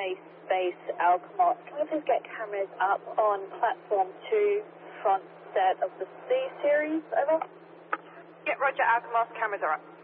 Base Space Alkimos. Can we please get cameras up on platform 2, front set of the C series? Over. Yeah, roger, Alkimos, cameras are up.